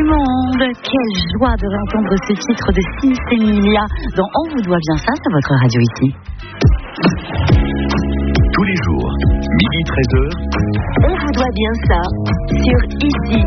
monde. Quelle joie de réentendre ce titre de Sinsemilia dans On vous doit bien ça, c'est votre radio ici. Tous les jours, 12h-13h. On vous doit bien ça sur ici.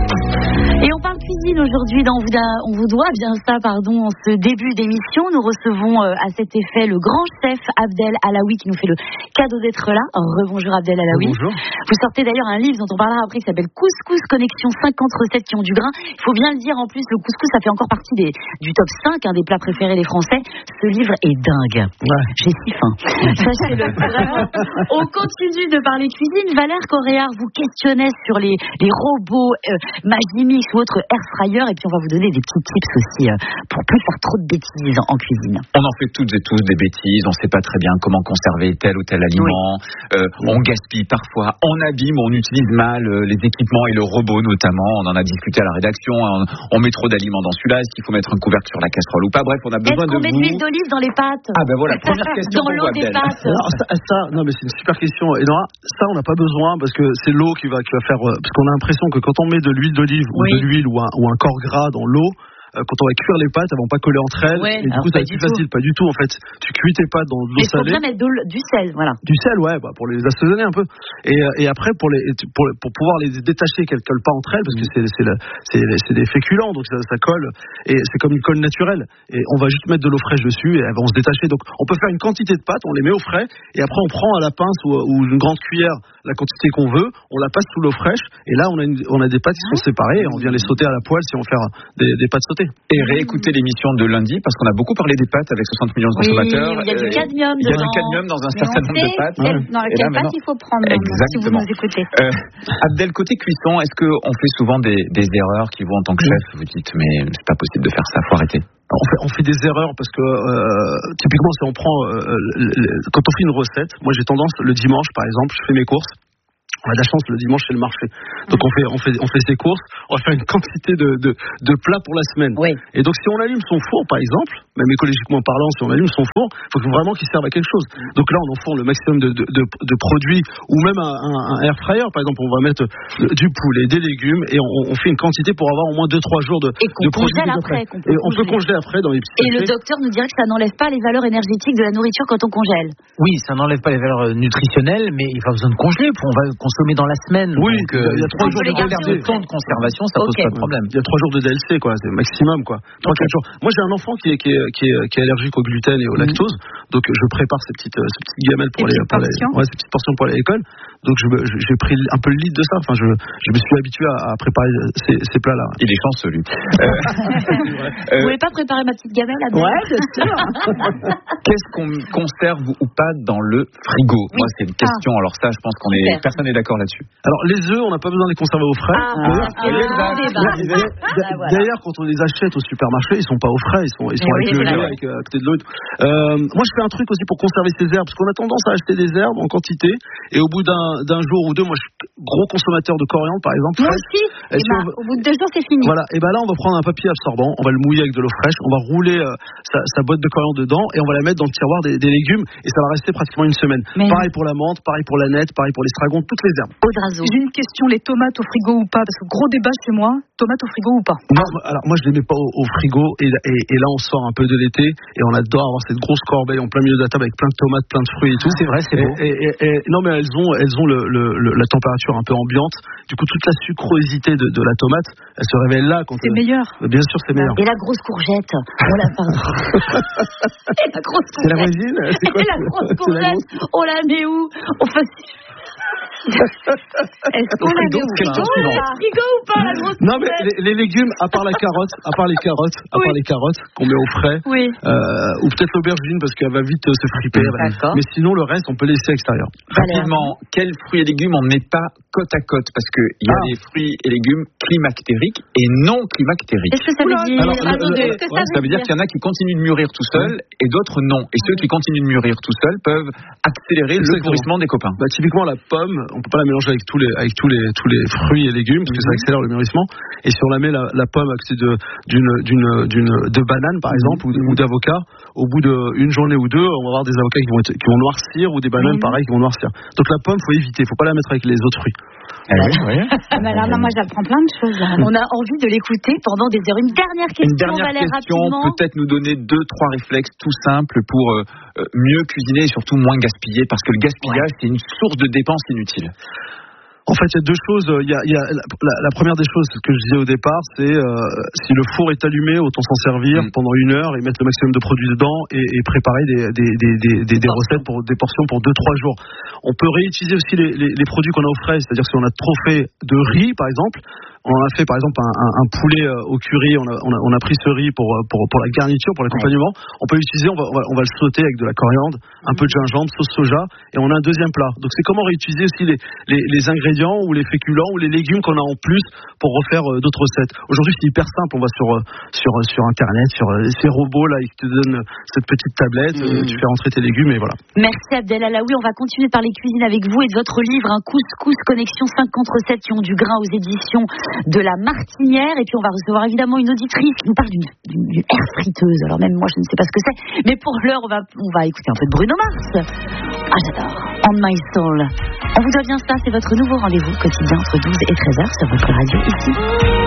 Et on parle cuisine aujourd'hui dans On vous doit bien ça, en ce début d'émission. Nous recevons à cet effet le grand chef Abdel Alaoui qui nous fait le cadeau d'être là. Rebonjour Abdel Alaoui. Bonjour. Vous sortez d'ailleurs un livre dont on parlera après qui s'appelle Couscous Connexion 50 recettes qui ont du grain. Il faut bien le dire en plus, le couscous ça fait encore partie du top 5 des plats préférés des Français. Ce livre est dingue. Ouais. J'ai si faim. Sachez-le, vraiment. On continue de parler cuisine. Valère Coréard vous questionnait sur les robots Magimix ou autres air fryer, et puis on va vous donner des petits tips aussi pour plus faire trop de bêtises en cuisine. On en fait toutes et tous des bêtises, on ne sait pas très bien comment conserver tel ou tel aliment, on gaspille parfois, on abîme, on utilise mal les équipements et le robot notamment, on en a discuté à la rédaction, on met trop d'aliments dans celui-là, est-ce qu'il faut mettre un couvercle sur la casserole ou pas, bref on a besoin de vous. Est-ce qu'on met de l'huile d'olive dans les pâtes? Ah ben voilà, première question dans l'eau des pâtes. Non mais c'est une super question, et non, ça on n'a pas besoin parce que c'est l'eau qui va faire, parce qu'on a l'impression que quand on met de l'huile d'olive ou de l'huile ou un corps gras dans l'eau, quand on va cuire les pâtes, elles vont pas coller entre elles. Ouais, et du coup, ça va être plus facile. Pas du tout, en fait. Tu cuis tes pâtes dans de l'eau salée. Il faut bien mettre du sel, voilà. Du sel, ouais, pour les assaisonner un peu. Et après, pour pouvoir les détacher, qu'elles collent pas entre elles, parce que c'est des féculents, donc ça colle. Et c'est comme une colle naturelle. Et on va juste mettre de l'eau fraîche dessus et elles vont se détacher. Donc, on peut faire une quantité de pâtes, on les met au frais, et après, on prend à la pince ou une grande cuillère la quantité qu'on veut, on la passe sous l'eau fraîche, et là, on a des pâtes qui sont séparées, et on vient les sauter à la poêle si on veut faire des pâtes sautées. Et réécoutez l'émission de lundi parce qu'on a beaucoup parlé des pâtes avec 60 millions de consommateurs. Il y a du cadmium dedans. Il y a du cadmium dans un certain nombre de pâtes. Dans quelle pâte il faut prendre si vous nous écoutez. Abdel, côté cuisson, est-ce qu'on fait souvent des erreurs qui vous en tant que chef vous dites mais c'est pas possible de faire ça, faut arrêter? On fait des erreurs parce que typiquement si on prend quand on fait une recette, moi j'ai tendance le dimanche par exemple, je fais mes courses. On a de la chance, le dimanche c'est le marché. Donc on fait ses courses, on va faire une quantité de plats pour la semaine. Oui. Et donc si on allume son four par exemple, même écologiquement parlant, si on allume son four, il faut vraiment qu'il serve à quelque chose. Donc là on enfourne le maximum de produits, ou même un air fryer par exemple, on va mettre du poulet, des légumes, et on fait une quantité pour avoir au moins 2-3 jours de produits. Et on peut congeler après dans les petits sachets. Et le docteur nous dirait que ça n'enlève pas les valeurs énergétiques de la nourriture quand on congèle. Oui, ça n'enlève pas les valeurs nutritionnelles, mais il n'y a pas besoin de congeler, on va consommer dans la semaine. Oui, donc, il y a 3 jours de temps de conservation, ça pose pas de problème. Il y a 3 jours de DLC, quoi, c'est maximum, quoi. 3-4 jours. Moi, j'ai un enfant qui est allergique au gluten et au lactose, donc je prépare ces petites gamelles pour ces petites portions pour aller à l'école. Donc j'ai pris un peu le lead de ça. Enfin, je me suis habitué à préparer ces plats-là. Il est chanceux, lui. Vous voulez pas préparer ma petite gamelle là-dedans? Ouais, c'est sûr. Qu'est-ce qu'on conserve ou pas dans le frigo? Moi, c'est une question. Alors ça, je pense personne n'est d'accord là-dessus. Alors les œufs, on n'a pas besoin de les conserver au frais. D'ailleurs, quand on les achète au supermarché, ils sont pas au frais, ils sont avec le lait, avec à côté de l'eau. Moi, je fais un truc aussi pour conserver ces herbes, parce qu'on a tendance à acheter des herbes en quantité, et au bout d'un jour ou deux, moi, je suis gros consommateur de coriandre, par exemple. Moi aussi. Au bout de 2 jours, c'est fini. Voilà. Et ben là, on va prendre un papier absorbant, on va le mouiller avec de l'eau fraîche, on va rouler sa botte de coriandre dedans, et on va la mettre dans le tiroir des légumes, et ça va rester pratiquement une semaine. Pareil pour la menthe, pareil pour la nette, pareil pour l'estragon, toutes les herbes. J'ai une question, les tomates au frigo ou pas? Parce que gros débat chez moi, tomates au frigo ou pas? Non, alors moi je les mets pas au frigo, et là on sort un peu de l'été et on adore avoir cette grosse corbeille en plein milieu de la table avec plein de tomates, plein de fruits et tout. C'est vrai, c'est beau. Non mais elles ont la température un peu ambiante. Du coup toute la sucrosité de la tomate, elle se révèle là quand c'est meilleur. Bien sûr c'est meilleur. Et la grosse courgette. Oh la pardon. Et la grosse courgette. C'est la voisine. C'est quoi? Et la grosse courgette. On la met où? Est-ce qu'on a des frigo ou pas la grosse? Non mais les légumes, à part les carottes qu'on met au frais, ou peut-être l'aubergine parce qu'elle va vite se friper. Mais sinon le reste on peut laisser à l'extérieur. Rapidement, quels fruits et légumes on ne met pas côte à côte, parce que il y a des fruits et légumes climactériques et non climactériques. Qu'est-ce que ça veut dire? Ça veut dire qu'il y en a qui continuent de mûrir tout seuls et d'autres non. Et ceux qui continuent de mûrir tout seuls peuvent accélérer le pourrissement des copains. Typiquement la pomme, on peut pas la mélanger avec tous les fruits et légumes parce que ça accélère le mûrissement. Et si on la met la pomme à côté de banane par exemple ou d'avocat, au bout d'une journée ou deux, on va avoir des avocats qui vont noircir ou des bananes pareil qui vont noircir. Donc la pomme, faut éviter, faut pas la mettre avec les autres fruits. Moi, j'apprends plein de choses. Là. On a envie de l'écouter pendant des heures. Une dernière question, Valère, rapidement. Peut-être nous donner 2-3 réflexes tout simples pour mieux cuisiner et surtout moins gaspiller, parce que le gaspillage, c'est une source de dépenses inutiles. En fait, il y a deux choses. Il y a la première des choses, ce que je disais au départ, c'est si le four est allumé, autant s'en servir pendant 1 heure et mettre le maximum de produits dedans et préparer des recettes pour des portions pour 2-3 jours. On peut réutiliser aussi les produits qu'on a au frais, c'est-à-dire que si on a trop fait de riz, par exemple, on a fait par exemple un poulet au curry, on a pris ce riz pour la garniture, pour l'accompagnement. On peut l'utiliser, on va le sauter avec de la coriandre, un peu de gingembre, sauce soja, et on a un deuxième plat. Donc c'est comment réutiliser aussi les ingrédients ou les féculents ou les légumes qu'on a en plus pour refaire d'autres recettes. Aujourd'hui, c'est hyper simple. On va sur Internet, sur ces robots là, ils te donnent cette petite tablette, tu fais rentrer tes légumes et voilà. Merci Abdel Alaoui. On va continuer par les cuisines avec vous et de votre livre, un couscous connexion 50 recettes qui ont du grain aux éditions de La Martinière. Et puis on va recevoir évidemment une auditrice qui nous parle d'une air friteuse. Alors même moi, je ne sais pas ce que c'est. Mais pour l'heure, on va écouter un peu de Bruno Mars. Ah, j'adore. On My Soul. On vous doit bien ça, c'est votre nouveau rendez-vous quotidien entre 12 et 13h sur votre radio ici.